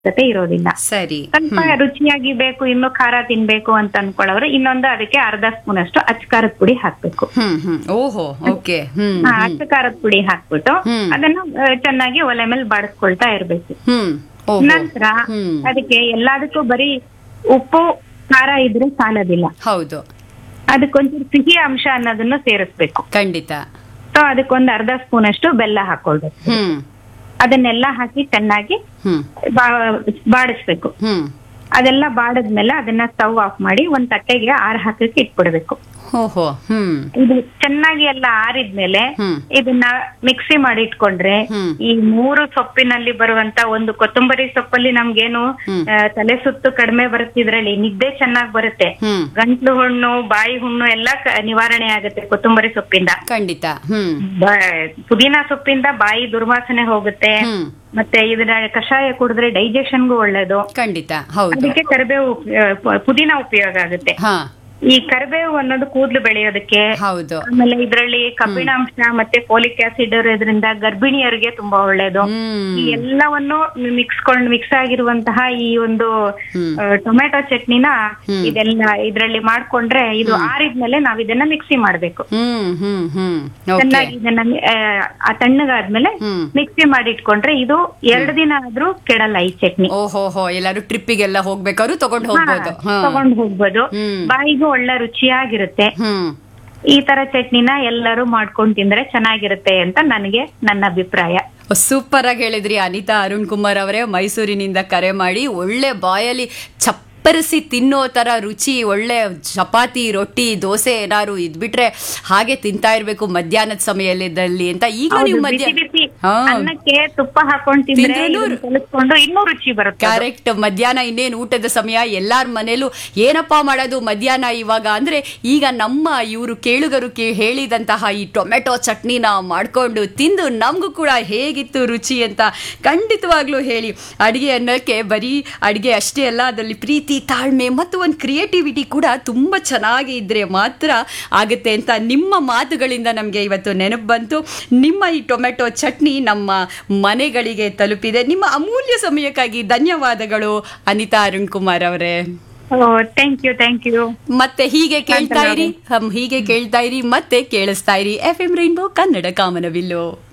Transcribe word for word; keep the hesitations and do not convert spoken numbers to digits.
ಅವಶ್ಯಕತೆ ಇರೋದಿಲ್ಲ. ಸರಿ. ಸ್ವಲ್ಪ ರುಚಿಯಾಗಿ ಬೇಕು, ಇನ್ನು ಖಾರ ತಿನ್ಬೇಕು ಅಂತ ಅನ್ಕೊಳ್ಳೋರು ಇನ್ನೊಂದು ಅದಕ್ಕೆ ಅರ್ಧ ಸ್ಪೂನ್ ಅಷ್ಟು ಅಚ್ಚ ಖಾರದ ಪುಡಿ ಹಾಕ್ಬೇಕು. ಹ್ಮ್ ಹ್ಮ್ ಓಹೋ ಓಕೆ. ಹ್ಮ್ ಹಾ, ಅಚ್ಚ ಖಾರದ ಪುಡಿ ಹಾಕ್ಬಿಟ್ಟು ಹ್ಮ್. ಅದನ್ನ ಆ, ಚೆನ್ನಾಗಿ ಒಲೆ ಮೇಲೆ ಬಾಡಿಸ್ಕೊಳ್ತಾ ಇರ್ಬೇಕು. ಹ್ಮ್ ಓಹೋ. ನಂತರ ಹ್ಮ್. ಅದಕ್ಕೆ ಎಲ್ಲದಕ್ಕೂ ಬರೀ ಉಪ್ಪು ಖಾರ ಇದ್ರೆ ಸಾಲದಿಲ್ಲ, ಹೌದು, ಅದಕ್ಕೊಂಚೂರು ಸಿಹಿ ಅಂಶ ಅನ್ನೋದನ್ನು ಸೇರಿಸ್ಬೇಕು. ಖಂಡಿತ. ಸೊ ಅದಕ್ಕೊಂದು ಅರ್ಧ ಸ್ಪೂನ್ ಅಷ್ಟು ಬೆಲ್ಲ ಹಾಕೊಳ್ಬೇಕು. ಹ್ಮ್ ಅದನ್ನೆಲ್ಲ ಹಾಕಿ ಚೆನ್ನಾಗಿ ಹ್ಮ್ ಬಾ- ಬಾಡಿಸ್ಬೇಕು. ಹ್ಮ್ ಅದೆಲ್ಲ ಬಾಡದ್ಮೇಲೆ ಅದನ್ನ ಸ್ಟವ್ ಆಫ್ ಮಾಡಿ ಒಂದ್ ತಟ್ಟೆಗೆ ಆರ್ ಹಾಕಕ್ಕೆ ಇಟ್ಬಿಡ್ಬೇಕು. ಓಹೋ. ಹ್ಮ್ ಇದು ಚೆನ್ನಾಗಿ ಎಲ್ಲ ಆರಿದ್ಮೇಲೆ ಹ್ಮ್. ಇದನ್ನ ಮಿಕ್ಸಿ ಮಾಡಿ ಇಟ್ಕೊಂಡ್ರೆ ಹ್ಮ್. ಈ ಮೂರು ಸೊಪ್ಪಿನಲ್ಲಿ ಬರುವಂತ ಒಂದು ಕೊತ್ತಂಬರಿ ಸೊಪ್ಪಲ್ಲಿ ನಮ್ಗೇನು ಹ್ಮ್. ಆ, ತಲೆ ಸುತ್ತು ಕಡಿಮೆ ಬರುತ್ತೆ, ಇದ್ರಲ್ಲಿ ನಿದ್ದೆ ಚೆನ್ನಾಗ್ ಬರುತ್ತೆ, ಹ್ಮ್ ಗಂಟ್ಲು ಹುಣ್ಣು ಬಾಯಿ ಹುಣ್ಣು ಎಲ್ಲಾ ಕ- ನಿವಾರಣೆ ಆಗುತ್ತೆ ಕೊತ್ತಂಬರಿ ಸೊಪ್ಪಿಂದ. ಖಂಡಿತ. ಹ್ಮ್ ಬ- ಪುದೀನ ಸೊಪ್ಪಿಂದ ಬಾಯಿ ದುರ್ವಾಸನೆ ಹೋಗುತ್ತೆ. ಹ್ಮ್ ಮತ್ತೆ ಇದನ್ನ ಕಷಾಯ ಕುಡಿದ್ರೆ ಡೈಜೆಷನ್ಗೂ ಒಳ್ಳೇದು. ಖಂಡಿತ. ಹೌದು. ಅದಕ್ಕೆ ಕರಿಬೇವು ಉಪ- ಪುದೀನ ಉಪಯೋಗ ಆಗುತ್ತೆ. ಹಾ ಈ ಕರಿಬೇವು ಅನ್ನೋದು ಕೂದಲು ಬೆಳೆಯೋದಕ್ಕೆ, ಹೌದು. ಆಮೇಲೆ ಇದರಲ್ಲಿ ಕಬ್ಬಿಣಾಂಶ ಮತ್ತೆ ಫೋಲಿಕ್ ಆಸಿಡ್ ಇರೋದ್ರಿಂದ ಗರ್ಭಿಣಿಯರಿಗೆ ತುಂಬಾ ಒಳ್ಳೇದು. ಹ್ಮ್ ಈ ಎಲ್ಲವನ್ನು ಮಿಕ್ಸ್ಕೊಂಡ್ ಮಿಕ್ಸ್ ಆಗಿರುವಂತಹ ಈ ಒಂದು ಹ್ಮ್. ಆ, ಟೊಮೆಟೊ ಚಟ್ನಿನ ಹ್ಮ್. ಇದೆಲ್ಲ ಇದ್ರಲ್ಲಿ ಮಾಡ್ಕೊಂಡ್ರೆ ಇದು ಆರಿದ್ಮೇಲೆ ನಾವ್ ಇದನ್ನ ಮಿಕ್ಸಿ ಮಾಡ್ಬೇಕು. ಹ್ಮ್ ಹ್ಮ್ ಹ್ಮ್ ಓಕೆ. ಚೆನ್ನಾಗಿ ಇದನ್ನ ಆ, ಆ ತಣ್ಣಗಾದ್ಮೇಲೆ ಹ್ಮ್. ಮಿಕ್ಸಿ ಮಾಡಿ ಇಟ್ಕೊಂಡ್ರೆ ಇದು ಎರಡು ದಿನ ಆದ್ರೂ ಕೆಡಲ್ಲ ಈ ಚಟ್ನಿ. ಓಹೋ ಹೋ ಎಲ್ಲಾರು ಟ್ರಿಪ್ಪಿಗೆಲ್ಲ ಹೋಗ್ಬೇಕಾದ್ರು ತಗೊಂಡ್ ಹೋಗ್ಬೋದು. ಹಾ. ತಗೊಂಡ್ ಹೋಗ್ಬೋದು. ಹ್ಮ್. ಬಾಯಿಗೂ ಒಳ್ಳೆ ರುಚಿಯಾಗಿರುತ್ತೆ. ಹ್ಮ್ ಈ ತರ ಚಟ್ನಿನ ಎಲ್ಲರೂ ಮಾಡ್ಕೊಂಡ್ ತಿಂದ್ರೆ ಚೆನ್ನಾಗಿರುತ್ತೆ ಅಂತ ನನಗೆ ನನ್ನ ಅಭಿಪ್ರಾಯ. ಸೂಪರ್ ಆಗಿ ಹೇಳಿದ್ರಿ ಅನಿತಾ ಅರುಣ್ ಕುಮಾರ್ ಅವರೇ, ಮೈಸೂರಿನಿಂದ ಕರೆ ಮಾಡಿ ಒಳ್ಳೆ ಬಾಯಲ್ಲಿ ಚಪ್ಪರಿಸಿ ತಿನ್ನೋ ತರ ರುಚಿ, ಒಳ್ಳೆ ಚಪಾತಿ ರೊಟ್ಟಿ ದೋಸೆ ಏನಾದ್ರು ಇದ್ಬಿಟ್ರೆ ಹಾಗೆ ತಿಂತಾ ಇರ್ಬೇಕು ಮಧ್ಯಾಹ್ನದ ಸಮಯದಲ್ಲಿ ಅಂತ. ಈಗ ಹೌದು, ನೀವು ಬಿಸಿ ಮಧ್ಯಾಹ್ನ ಬಿಸಿ ಅನ್ನಕ್ಕೆ ತುಪ್ಪ ಹಾಕೊಂಡ್ ತಿಂದ್ರೆ ತಿಂದ್ರೇನು ಇದನ್ನ ಕಲಿಸ್ಕೊಂಡು ಇನ್ನೂ ರುಚಿ ಬರುತ್ತೆ. ಕರೆಕ್ಟ್. ಮಧ್ಯಾಹ್ನ ಇನ್ನೇನು ಊಟದ ಸಮಯ, ಎಲ್ಲಾರ ಮನೇಲೂ ಏನಪ್ಪಾ ಮಾಡೋದು ಮಧ್ಯಾಹ್ನ ಇವಾಗ ಅಂದ್ರೆ ಈಗ ನಮ್ಮ ಇವರು ಕೇಳುಗರು ಕೇ ಹೇಳಿದಂತಹ ಈ ಟೊಮೆಟೊ ಚಟ್ನಿನ ಮಾಡ್ಕೊಂಡು ತಿಂದು ನಮಗೂ ಕೂಡ ಹೇಗಿತ್ತು ರುಚಿ ಅಂತ ಖಂಡಿತವಾಗ್ಲೂ ಹೇಳಿ. ಅಡಿಗೆ ಅನ್ನೋಕ್ಕೆ ಬರೀ ಅಡಿಗೆ ಅಷ್ಟೇ ಅಲ್ಲ, ಅದರಲ್ಲಿ ಪ್ರೀತಿ, ತಾಳ್ಮೆ ಮತ್ತು ಒಂದು ಕ್ರಿಯೇಟಿವಿಟಿ ಕೂಡ ತುಂಬ ಚೆನ್ನಾಗಿ ಇದ್ರೆ ಮಾತ್ರ ಆಗುತ್ತೆ ಅಂತ ನಿಮ್ಮ ಮಾತುಗಳಿಂದ ನಮಗೆ ಇವತ್ತು ನೆನಪು ಬಂತು. ನಿಮ್ಮ ಈ ಟೊಮೆಟೊ ಚಟ್ನಿ ನಮ್ಮ ಮನೆಗಳಿಗೆ ತಲುಪಿದೆ. ನಿಮ್ಮ ಅಮೂಲ್ಯ ಸಮಯಕ್ಕಾಗಿ ಧನ್ಯವಾದಗಳು ಅನಿತಾ ಅರುಣ್ ಕುಮಾರ್ ಅವರೇ. Thank you thank you. ಮತ್ತೆ ಹೀಗೆ ಕೇಳ್ತಾ ಇರಿ, ಹೀಗೆ ಕೇಳ್ತಾ ಇರಿ, ಮತ್ತೆ ಕೇಳಿಸ್ತಾ ಇರಿ ಎಫ್ ಎಂ ರೈನ್ಬೋ ಕನ್ನಡ ಕಾಮನಬಿಲ್ಲು.